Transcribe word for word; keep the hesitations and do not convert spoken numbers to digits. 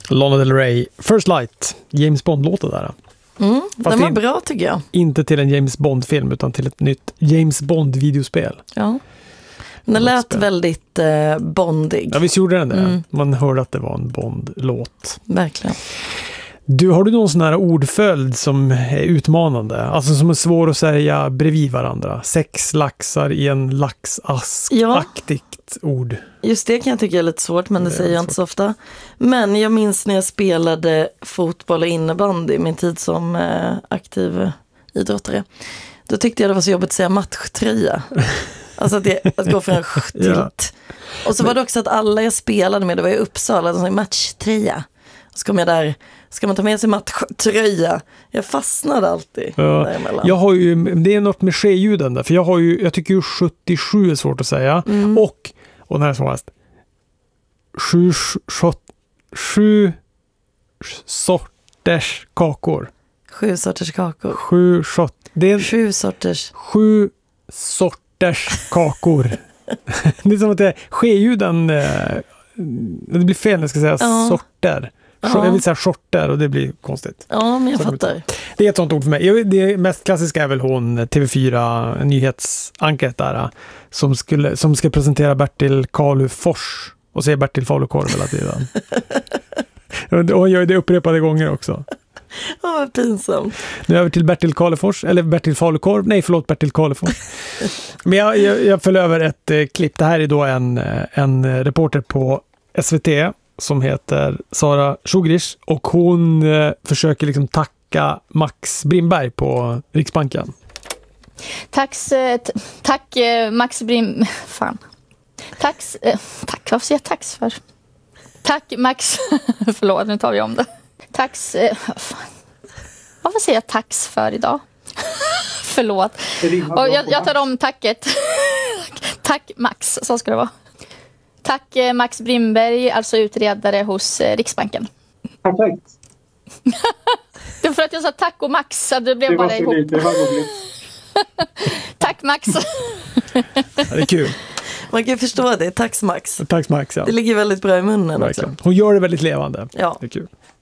Lana Del Rey, First Light, James Bond-låten där. Mm, den var bra tycker jag. Inte till en James Bond-film utan till ett nytt James Bond-videospel. Ja. Den lät spel. väldigt eh, bondig. Ja, visst gjorde den det. Mm. Man hörde att det var en Bond-låt. Verkligen. Du, har du någon sån här ordföljd som är utmanande? Alltså som är svår att säga bredvid varandra? Sex laxar i en laxask-aktigt ja. ord. Just det kan jag tycka är lite svårt, men det, det säger jag inte så ofta. Men jag minns när jag spelade fotboll och innebandy i min tid som eh, aktiv idrottare. Då tyckte jag det var så jobbigt att säga matchtröja. Alltså att, det, att gå från till ja. Och så var det också att alla jag spelade med, det var i Uppsala, de sa matchtröja. Så kom jag där, ska man ta med sig matchtröja? Jag fastnade alltid ja. däremellan. Jag har ju, det är något med skeljuden där, för jag har ju, jag tycker ju sjuttiosju är svårt att säga. Mm. Och, och den här är svårast. Sju, sju, sju sorters kakor. Sju sorters kakor. Sju, shot, det är sju sorters. Sju sorters kakor. Det är som att det är skeljuden, det blir fel när jag ska säga ja. sorter. Ja. Jag vill säga shorter och det blir konstigt. Ja, men jag så fattar. Det är ett sånt ord för mig. Det mest klassiska är väl hon T V fyra nyhetsanket där som, skulle, som ska presentera Bertil Kalufors och säger Bertil Falukorv hela tiden. Och hon gör det upprepade gånger också. Ja, vad pinsamt. Nu över till Bertil Kalufors, eller Bertil Falukorv. Nej, förlåt, Bertil Kalufors. Men jag, jag, jag följer över ett eh, klipp. Det här är då en, en reporter på S V T som heter Sara Shugrish och hon eh, försöker liksom tacka Max Brimberg på Riksbanken. Tack, t- tack Max Brim... Fan. Tack, eh, tack, vad säger jag tax för? Tack Max... Förlåt, nu tar vi om det. Tax... Eh, fan. Varför säger jag tax för idag? Förlåt. Och jag, jag tar om tacket. Tack Max, så ska det vara. Tack Max Brimberg, alltså utredare hos Riksbanken. Perfekt. Det var för att jag sa tack och Max, så det blev det bara ihop. Det var roligt. Tack Max. Ja, det är kul. Man kan förstå det, tack Max. Tack Max, ja. Det ligger väldigt bra i munnen verkligen. Också. Hon gör det väldigt levande. Ja. Det är kul.